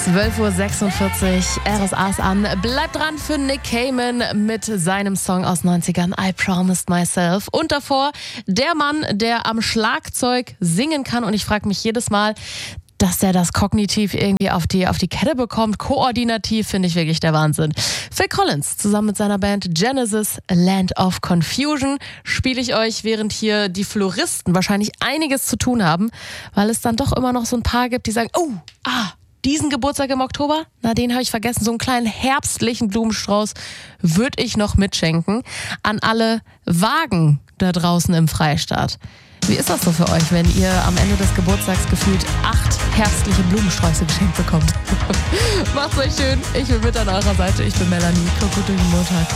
12:46 Uhr, RSA ist an. Bleibt dran für Nick Cayman mit seinem Song aus 90ern, I Promised Myself. Und davor der Mann, der am Schlagzeug singen kann. Und ich frage mich jedes Mal, dass der das kognitiv irgendwie auf die Kette bekommt. Koordinativ finde ich wirklich der Wahnsinn. Phil Collins zusammen mit seiner Band Genesis, Land of Confusion, spiele ich euch, während hier die Floristen wahrscheinlich einiges zu tun haben, weil es dann doch immer noch so ein paar gibt, die sagen, diesen Geburtstag im Oktober, den habe ich vergessen, so einen kleinen herbstlichen Blumenstrauß würde ich noch mitschenken an alle Wagen da draußen im Freistaat. Wie ist das so für euch, wenn ihr am Ende des Geburtstags gefühlt 8 herbstliche Blumensträuße geschenkt bekommt? Macht's euch schön. Ich bin mit an eurer Seite. Ich bin Melanie. Kommt gut durch den Montag.